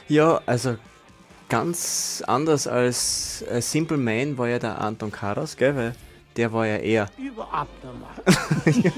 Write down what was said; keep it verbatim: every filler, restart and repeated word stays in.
Ja, also ganz anders als äh, Simple Man war ja der Anton Karas, gell? Weil der war ja eher. Überhaupt normal.